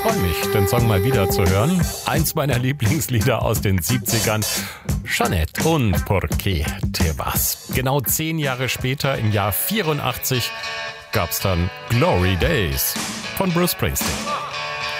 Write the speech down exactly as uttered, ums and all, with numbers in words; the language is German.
Freue mich, den Song mal wieder zu hören. Eins meiner Lieblingslieder aus den siebzigern. Jeanette und Por qué te vas. Genau zehn Jahre später, im Jahr vierundachtzig, gab's dann Glory Days von Bruce Springsteen.